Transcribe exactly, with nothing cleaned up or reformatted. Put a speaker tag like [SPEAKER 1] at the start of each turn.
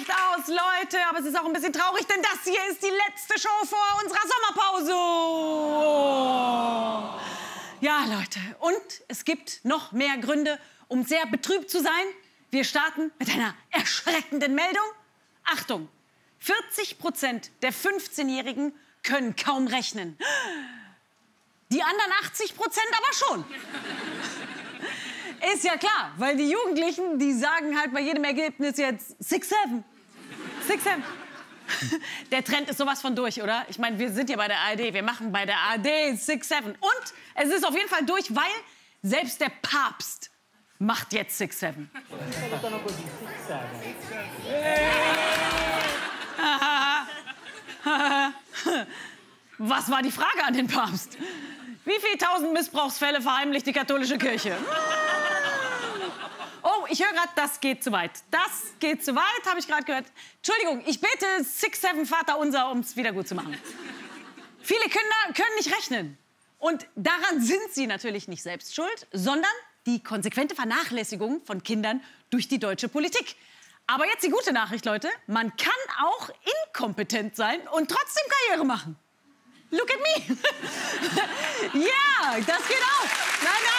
[SPEAKER 1] aus, Leute. Aber es ist auch ein bisschen traurig, denn das hier ist die letzte Show vor unserer Sommerpause. Oh. Ja, Leute. Und es gibt noch mehr Gründe, um sehr betrübt zu sein. Wir starten mit einer erschreckenden Meldung. Achtung, vierzig Prozent der fünfzehnjährigen können kaum rechnen. Die anderen achtzig Prozent aber schon. Ist ja klar, weil die Jugendlichen, die sagen halt bei jedem Ergebnis jetzt six seven. six seven. Der Trend ist sowas von durch, oder? Ich meine, wir sind hier bei der A R D, wir machen bei der A R D six seven. Und es ist auf jeden Fall durch, weil selbst der Papst macht jetzt six seven. Was war die Frage an den Papst? Wie viele tausend Missbrauchsfälle verheimlicht die katholische Kirche? Oh, ich höre gerade, das geht zu weit. Das geht zu weit, habe ich gerade gehört. Entschuldigung, ich bete six seven Vater unser, um es wieder gut zu machen. Viele Kinder können nicht rechnen. Und daran sind sie natürlich nicht selbst schuld, sondern die konsequente Vernachlässigung von Kindern durch die deutsche Politik. Aber jetzt die gute Nachricht, Leute. Man kann auch inkompetent sein und trotzdem Karriere machen. Look at me. Ja, das geht auch. Nein, nein.